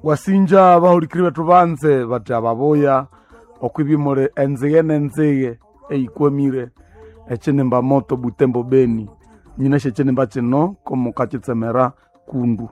wasinja bahulikiriwe tubanze bati ababoya okwibimore enzige eikwemire echinemba moto Butembo Beni nyinashe chinemba chino komukachitsemera kundu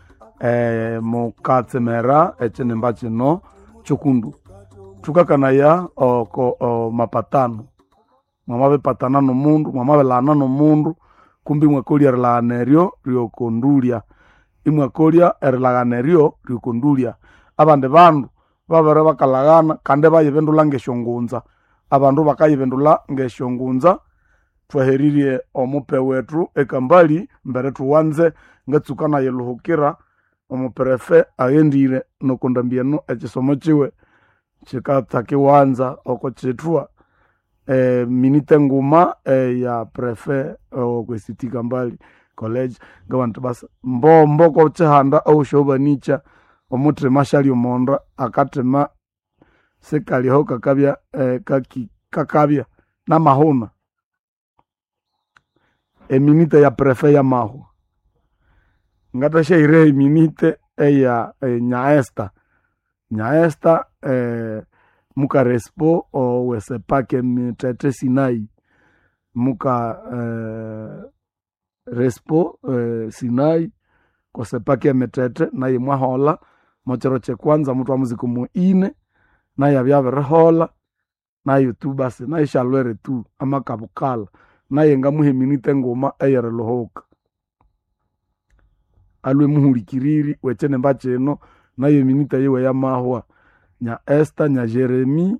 mukatsemera echinemba chino chokundu tukakanaya oko mapatano mwamabe patana no mundu mwamabe lana no mundu kumbi mwakolia relanerio riokondulia imwakolia erelanerio riokondulia abande bandu babere bakalagana kande bayibendula ngeshongunza abandu bakayibendula ngeshongunza twaheririe omupe wetu ekambali mbere tuwanze ngatsukana yeluhukira omuperefe agendire nokondambieno ekisomo chiwe chikatakiwanza oko chitwa minite nguma ya prefe okwesitika mbali college gabantu basa mboko chihanda au shobanicha omutre mashali omonda akatema sekali ho kakabya kakabya na mahuna minite ya prefe ya mahu ngata sheire minite ya nyaesta muka respo o wesepake mitete Sinai muka respo Sinai kosepake mitete na yimwahola mochero chekwanza mtu wa muziko muine na yabyaberehola na YouTube basi na ishalwere tu amakabukala na yenga muheminite ngoma eyerelohoka alwe muhulikiriri wechene mbacheno na yeminite yewe ya mahwa nya Esther nya Jeremy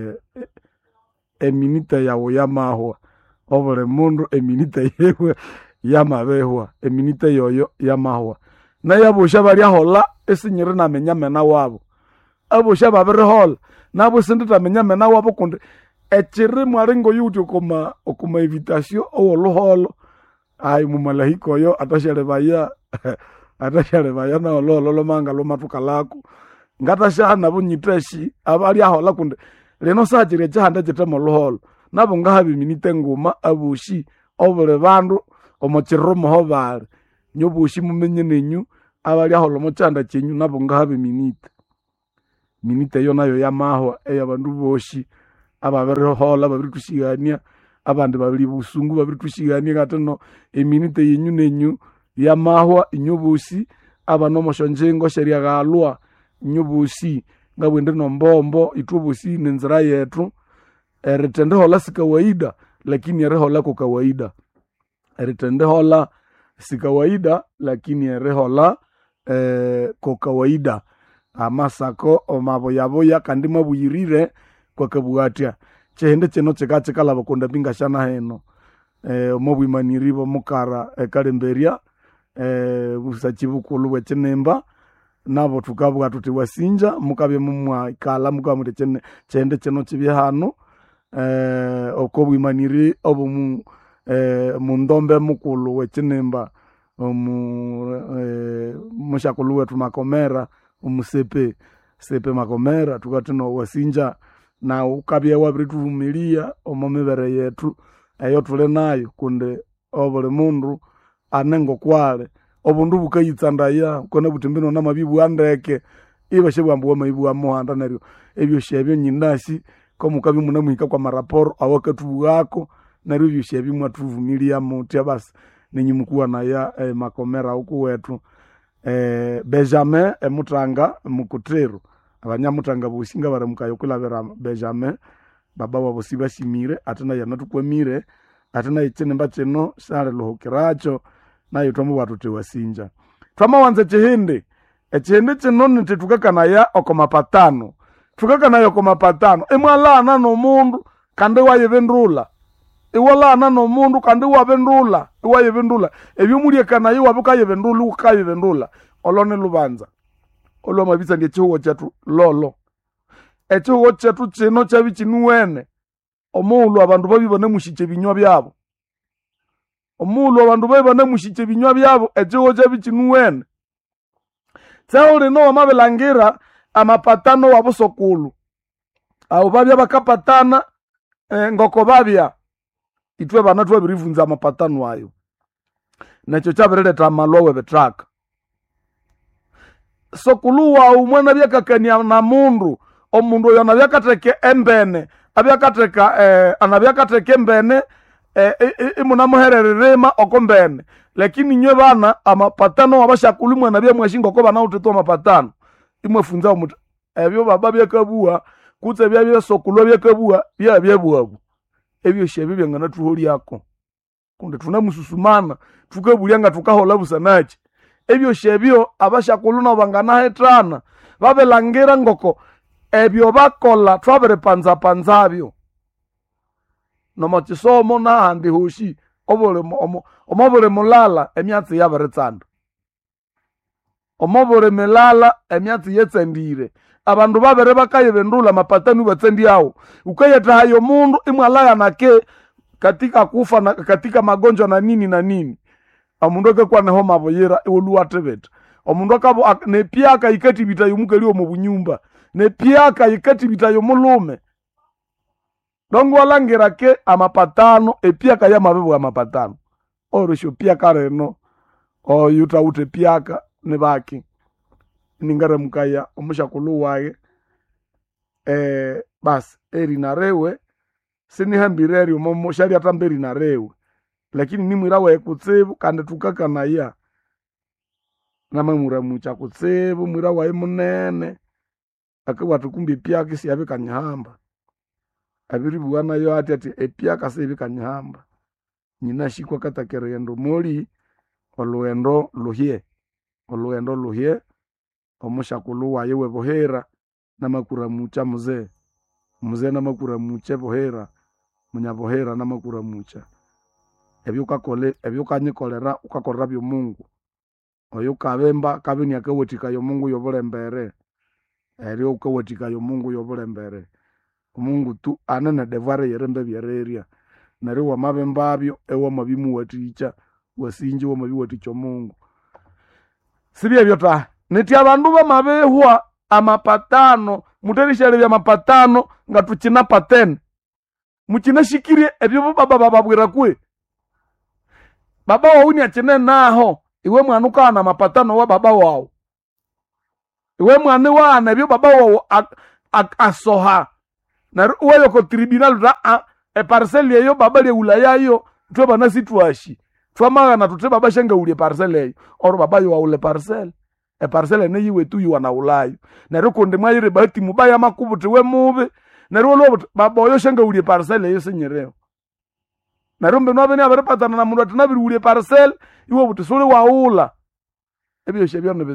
eminite yawo ya mahwa obole mundu eminite yewe ya mabehwa eminite yoyo ya mahwa na yabosha bali ahola esinyire na menyamena wabo abosha babere hola nabo sindita menyamena wabo kunde echire mwarengo yuti okuma invitation oluholo ai mumalahiko yo atashale baya na ololo manga lo matuka lako ngata shana bunyiteshi abali ahola kunde leno sajire chahanda chitemo loholo nabo ngahabi minite nguma abushi obule bandu omochiromo hobale nyobushi mumenye nenyu abali ahola mochanda chenyu nabo ngahabi minite yo nayo ya mahwa eyabandu boshi ababere hola babiri tushigania abandi babiri busungu babiri tushigania gatono eminite yenyu nenyu ya mahwa inyobusi abano moshonjengo sheria galwa inyobusi ngabwende no mbombo itubusi nenzira yetu eritende hola sikawaida lakini erehola kwa kawaida eritende hola sikawaida lakini erehola kwa kawaida amasako omaboyaboya kandi mabuyirire kwa kabuatia chehende cheno chekala bakonda binga shana heno omobwimaniribo mukara kalemberia busachibukulu wechenemba nabo tukabwa tuti wasinja mukabe mumwa ikala mukamure chende cheno chibye hano okobwimaniri obumu mundombe mukulu wechenemba mushakulu wetu makomera umusepe makomera tukatino wasinja na ukabye wabiri tuvumilia omomebere yetu eyo tule nayo kunde obole mundu anengo kwale obundu bukayitsandaya kone butimbino na mabibu andeke ibashe bwambuwa mabibu amuhanda naryo ebyo shebyo nyindashi komukabi munamuhika kwa maraporo awakatu wako naryo byo shebyo mwatuvumilia muti basi ninyimukuwa na ya makomera huku wetu Benjamin mutanga mukutero abanyamutanga bushinga baramukayokulabera Benjamin baba wabo sibashimire atana yanatukwemire atana ichenemba cheno sare lohokeracho nayo tomu watu wasinja twama wanze chihinde cheno nitetukakana ya okomapatano tukakana ya okomapatano emwalana no mundu kande wayebendula iwalana no mundu kande wabendula wayebendula ebyumulie kana yo wabukayebendula ukayebendula olone lubanza olomabisa ngechihugo chetu lolo echihugo chetu chino chabichinuwene omulu abandu babibone mushiche binywa byabo omulu abandu babibone mushiche binywa byabo echihugo chabichinuwene tsauri no wamabelangira amapatano wabusokulu abo babya bakapatana ngoko babya itwe bana twabirivunza amapatano ayo nacho chabereleta amalwa webetraka sokuluwa umwana byakakania na mundu omundu oyo anabyakateke embene abyakateka anabyakateke embene imunamuherererema okombene lakini nywe bana amapatano abashakulu mwana byamwashinga ko bana uteto amapatano imwefunza umutu ebyo baba byakabua kutse byabyo sokulu byakabua byabwabu ebyo shebe byangana tuholi yako kunde tunamususumana tukabulyanga tukahola busanachi ebyo shebyo abashakulu no bangana hetana babelangira ngoko ebyo bakola twabere panzabyo no chisomo na handi hoshi omobole mulala emyatsi yaberetsanda omobole melala emyatsi yetsendire abandu babere bakayebendula mapatani batsendi awo ukayeta hayo mundu imwalaya nake katika kufa na katika magonjwa na nini omundu akekwa neho maboyera ewoluwatebeta omundu akabo nepiaka ikatibita yomukeli omu bunyumba nepiaka ikatibita yomulume dongo walangira ke amapatano epiaka ya mabebu amapatano orosho piaka reno o yuta ute piaka ne baki ningare mukaya omushakulu waye bas eri narewe sini hambireri umomo shari atamberi narewe lakini nimwira wae kutsebu kandi tukakana ya namamura mucha kutsebu mwira wae munene akawa tukumbi piaka si abikanyahamba abiri buwana yo ati epiaka se bikanyahamba nyina shikwa katakerendo moli oluendo luhie omushakulu waye webohera namakura mucha muze namakura mucha bohera munyabohera namakura mucha ebyo kanyikolera ukakorera byo Mungu oyo kabemba kabini akawotika yo Mungu yobolembere eryo ukawotika yo Mungu yobolembere Mungu tu anene devare yerembe byereria nari wa mabembabyo ewa mabimu waticha wasinji wa mabiwaticho Mungu sibye byota neti abandu bamabehwa amapatano muterishere bya mapatano ngatuchina patene mukina shikirie ebyo baba babwira kwe baba wauni achene naho iwe mwana ukana mapatano wa baba wao iwe mwana wana ebyo baba wao asoha na uwe ko tribunal da parcelle yo baba le ulaya yo twa bana situashi twa magana tutse baba shanga ule parcelle yo or baba yo ule parcelle parcelle ne yiwe tu yo na ulayo na rekonde mwayire bahati mubaya makubuti we mube na rolo baba yo shanga ule parcelle yo senyereo na rombe no abene abarepatana na mundu atinabiri ule parcelle iwe butisole waula ebyo shebyo ne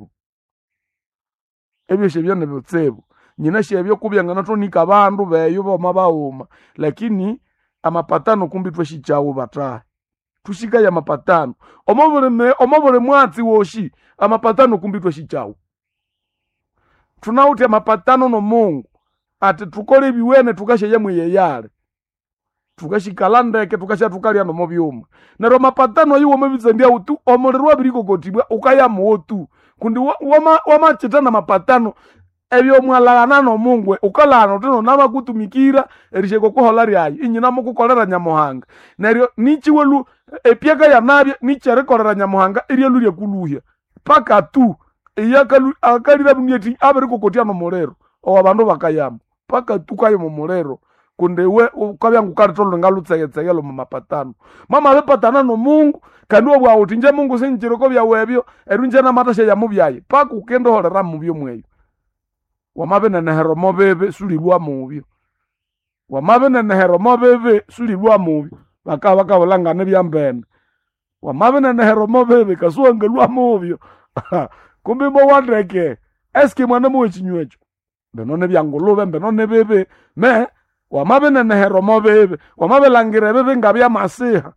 betsebo nyina shebyo kubyangana tonika abandu beyo boma bauma lakini amapatano kumbi twashichawo batahe tushika ya mapatano omobole mwatsi woshi amapatano kumbi twashichawo tunauti amapatano no Mungu ati tukole biwene tukashe yamwe yeyale tukashikalandeke tukasha tukalya no mobyuma nero mapatano yiwo mabitsendia utu omolirwa biriko gotibwa ukaya motu kundi wama chitana mapatano ebyo mwalagana no Mungu ukalana tino namakutumikira erisheko kuholari ayi inyina mukukolera nyamuhanga neryo nichiwelu epiaka ya nabye nicherekolera nyamuhanga irielu lya kuluhya paka tu iyakalu akalira bumyeti aberiko kotia no molero o abandu bakayama paka tu kayo mo molero kunde we ukabyangu karitolo ngalutsegetsegelo mu mapatano mama bepatana no Mungu kandi obwa utinje Mungu sinjireko bya webyo erunje na matashe ya mubyaye paka ukendo holera mu byo mweyo wamabene nehero mobebe sulilwa mubyo wamabene nehero mobebe sulilwa mubyo baka bolangane byambene wamabene nehero mobebe kasuanga lwa mubyo kumbe mo wadreke eski mwana mu chinywecho benone byangulube benone bebe me wamabene nehero mobebe wamabelangire bebe ngabya masiha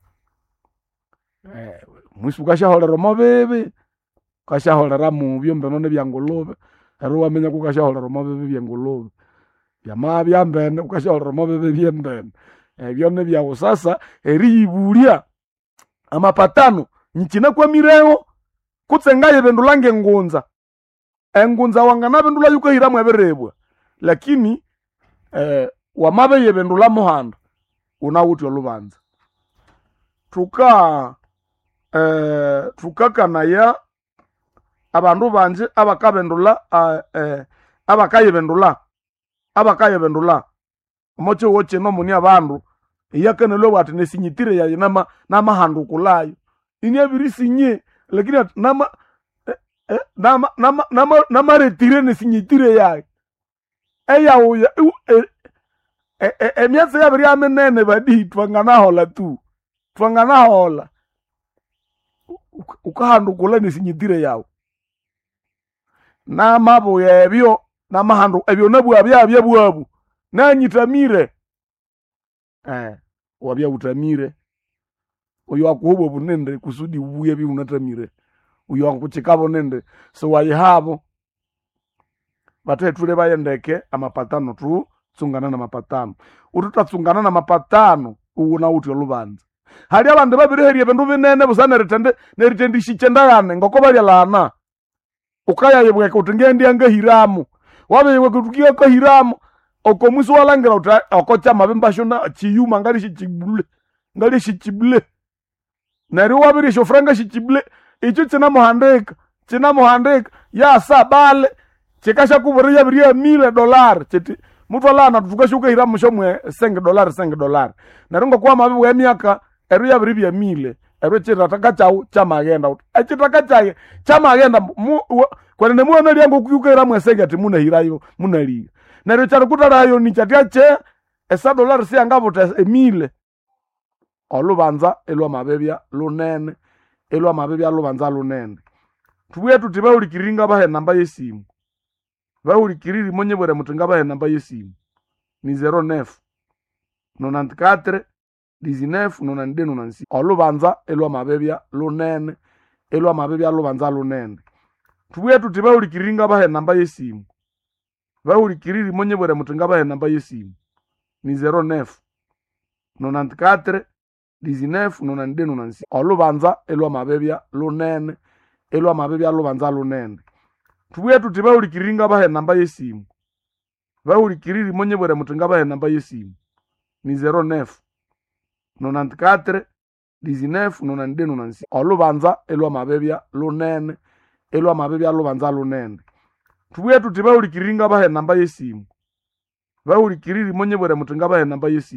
musukasha holero mobebe kasha holera mubyo benone byangulube ero wamenya kukashaholera mabebe byengulubi byambene ukashaholera mabebe byembene byone byawo sasa eriyibulia amapatano nchina kwa mireo kutsengaye bendulange engunza wangana bendula yuko hiramu eberebwa lakini wamabe yebendula muhanda unawuti olubanza tukakana ya abandu banje abakabendula abakayebendula omocho woche no muni abandu iyakenelo wati nesinyitire ya nama kulayo ini abiri sinye lakini nama retire nesinyitire ya eya uya emyatse yabiri amenene badi twanganahola ukahandukula nesinyitire yawo namabo yebyo namahandu ebyo nabwabya bwabu nanyitamire wabya utamire uyo akuhubo bunende kusudi ubuye bi unatamire uyo akuchikabo nende so wayihabo batetule bayendeke amapatano tu tsungana na mapatano ututatsungana na mapatano uuna uti olubanza hali abande babireheriye bindu binene busana neritendishichendagane ngoko balya lana ukayayebweka utingendi angahiramu wabeyebweka utukiya kahiramu okomusi walangira uta okocha mabimba shona chiyuma ngali shichibule nari wabiri shofranga shichibule icho china muhandika ya sabale chikasha kuburiya biriya $1,000 chiti mutu alana tukashuka hiramu shomwe $5 naringo kwa mabibu ya miaka eru ya biribia $1,000 eru chirataka chau chamagenda achitaka chaye chamagenda kwenene muwana liangu kuyuka hiramu esenge ati muna hirayo muna liga nero charukutarayo ni chatiache $1 si angabuta $1,000 olubanza elwa mabebya lunene elwa mabebya lubanza lunene tubuye tutiba ulikiringa bahe namba yesimu baulikiriri monye bwere mutinga bahe namba yesimu ni 09 94 19 92 olubanza elwa mabebya lunene elwa mabebya lubanza lunene tubuye tutiba ulikiringa bahe namba yesimu baulikiriri monye bwere mutinga bahe namba yesimu ni 09 94 19 92 olubanza elwa mabebya lunene elwa mabebya lubanza lunene tubuye tutiba ulikiringa bahe namba yesimu baulikiriri monye bwere mutinga bahe namba yesimu ni 09 94 19 92 olubanza elwa mabebya lunene elwa mabebya lubanza lunene tubuye tutiba ulikiringa bahe namba yesimu baulikiriri monye bwere mutinga bahe namba yesimu